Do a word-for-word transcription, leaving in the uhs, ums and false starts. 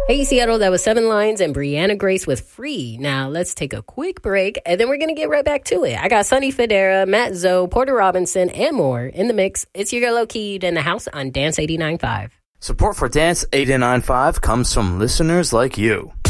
Hey, Seattle, that was Seven Lions and Brianna Grace with Free. Now, let's take a quick break, and then we're going to get right back to it. I got Sonny Federa, Matt Zoe, Porter Robinson, and more in the mix. It's your girl, Low-Keyed, in the house on Dance eighty-nine point five. Support for Dance eighty-nine point five comes from listeners like you.